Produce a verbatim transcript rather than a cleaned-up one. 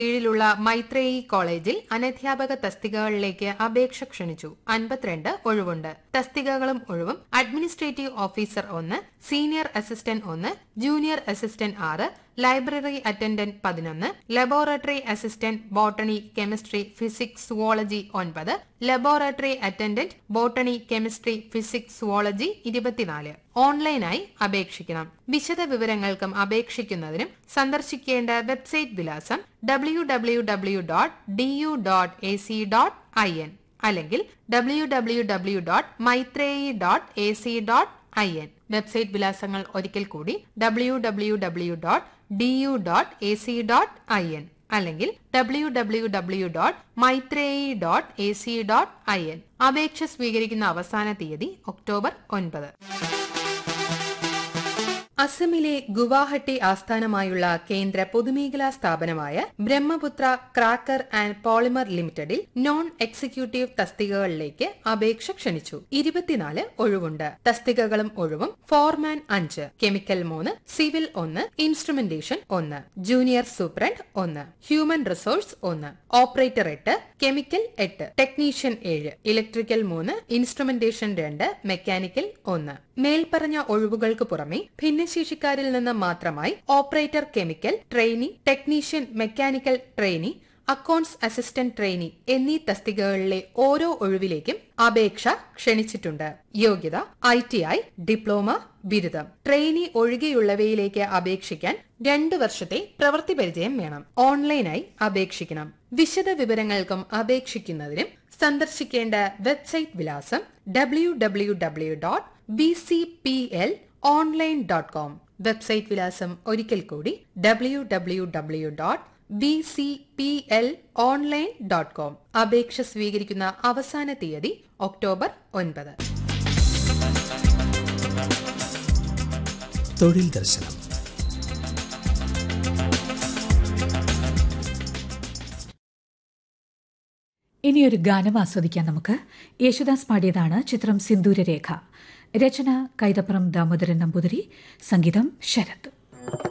കീഴിലുള്ള മൈത്രേയി കോളേജിൽ അനധ്യാപക തസ്തികകളിലേക്ക് അപേക്ഷ ക്ഷണിച്ചു. അൻപത്തിരണ്ട് ഒഴിവുണ്ട്. തസ്തികകളും ഒഴിവും അഡ്മിനിസ്ട്രേറ്റീവ് ഓഫീസർ ഒന്ന്, സീനിയർ അസിസ്റ്റന്റ് ഒന്ന്, ജൂനിയർ അസിസ്റ്റന്റ് ആറ്, ലൈബ്രറി അറ്റൻഡന്റ് പതിനൊന്ന്, laboratory assistant botany chemistry physics zoology ഒൻപത്, laboratory attendant botany chemistry physics zoology ഇരുപത്തിനാല്. ഓൺലൈനായി അപേക്ഷിക്കണം. വിശദ വിവരങ്ങൾക്കും അപേക്ഷിക്കുന്നതിനും സന്ദർശിക്കേണ്ട വെബ്സൈറ്റ് വിലാസം W W W dot D U dot A C dot I N അല്ലെങ്കിൽ W W W dot Maitreyi dot A C dot I N. Website വിലാസങ്ങൾ ഒരിക്കൽ കൂടി W W W dot D U dot A C dot I N അല്ലെങ്കിൽ W W W dot Maitreyi dot A C dot I N. അപേക്ഷ സ്വീകരിക്കുന്ന അവസാന തീയതി October ഒൻപത്. അസമിലെ ഗുവാഹട്ടി ആസ്ഥാനമായുള്ള കേന്ദ്ര പൊതുമേഖലാ സ്ഥാപനമായ ബ്രഹ്മപുത്ര ക്രാക്കർ ആൻഡ് പോളിമർ ലിമിറ്റഡിൽ നോൺ എക്സിക്യൂട്ടീവ് തസ്തികകളിലേക്ക് അപേക്ഷ ക്ഷണിച്ചു. ഇരുപത്തിനാല് ഒഴിവുണ്ട്. തസ്തികകളും ഒഴിവും ഫോർമാൻ അഞ്ച്, കെമിക്കൽ മൂന്ന്, സിവിൽ ഒന്ന്, ഇൻസ്ട്രുമെന്റേഷൻ ഒന്ന്, ജൂനിയർ സൂപ്രണ്ട് ഒന്ന്, ഹ്യൂമൻ റിസോഴ്സ് ഒന്ന്, ഓപ്പറേറ്റർ എട്ട്, കെമിക്കൽ എട്ട്, ടെക്നീഷ്യൻ ഏഴ്, ഇലക്ട്രിക്കൽ മൂന്ന്, ഇൻസ്ട്രുമെന്റേഷൻ രണ്ട്, മെക്കാനിക്കൽ ഒന്ന്. മേൽപ്പറഞ്ഞ ഒഴിവുകൾക്ക് പുറമെ ഭിന്നശേഷിക്കാരിൽ നിന്ന് മാത്രമായി operator chemical trainee, technician mechanical trainee, accounts assistant trainee എന്നീ തസ്തികകളിലെ ഓരോ ഒഴിവിലേക്കും അപേക്ഷ ക്ഷണിച്ചിട്ടുണ്ട്. യോഗ്യത ഐ ടി ഐ, ഡിപ്ലോമ, ബിരുദം. ട്രെയിനി ഒഴികെയുള്ളവയിലേക്ക് അപേക്ഷിക്കാൻ രണ്ടു വർഷത്തെ പ്രവൃത്തി പരിചയം വേണം. ഓൺലൈനായി അപേക്ഷിക്കണം. വിശദ വിവരങ്ങൾക്കും അപേക്ഷിക്കുന്നതിനും സന്ദർശിക്കേണ്ട വെബ്സൈറ്റ് വിലാസം W W W dot B C P L online dot com. Website വിലാസം ഒരിക്കൽ കൂടി W W W dot B C P L online dot com. അപേക്ഷ സ്വീകരിക്കുന്ന അവസാന തീയതി ഒക്ടോബർ ഒൻപത്. തൊഴിൽ ദർശനം. ഇനിയൊരു ഗാനം ആസ്വദിക്കാൻ നമുക്ക്. യേശുദാസ് പാടിയതാണ്. ചിത്രം സിന്ദൂരരേഖ. രചന കൈതപ്പുറം ദാമോദരൻ നമ്പൂതിരി. സംഗീതം ശരത്.